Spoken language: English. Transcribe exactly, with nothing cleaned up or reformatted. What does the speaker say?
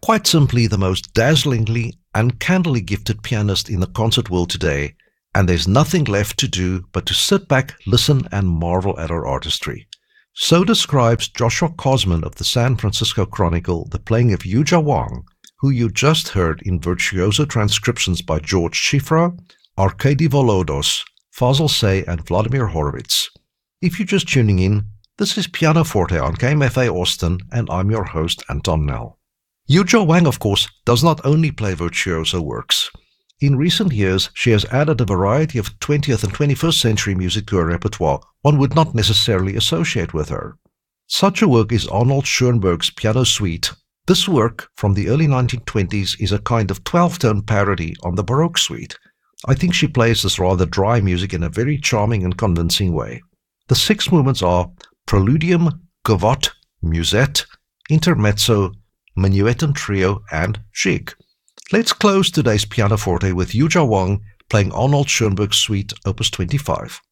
quite simply the most dazzlingly and candidly gifted pianist in the concert world today, and there's nothing left to do but to sit back, listen, and marvel at her artistry. So describes Joshua Cosman of the San Francisco Chronicle the playing of Yujia Wang, who you just heard in virtuoso transcriptions by George Shifra, Arkady Volodos, Fazil Say, and Vladimir Horowitz. If you're just tuning in, this is Piano Forte on K M F A Austin, and I'm your host, Anton Nell. Yujia Wang, of course, does not only play virtuoso works. In recent years, she has added a variety of twentieth and twenty-first century music to her repertoire one would not necessarily associate with her. Such a work is Arnold Schoenberg's Piano Suite. This work, from the early nineteen twenties, is a kind of twelve-tone parody on the Baroque Suite. I think she plays this rather dry music in a very charming and convincing way. The six movements are Preludium, Gavotte, Musette, Intermezzo, Minuet and Trio, and Jig. Let's close today's Piano Forte with Yujia Wang playing Arnold Schoenberg's Suite, Opus twenty-five.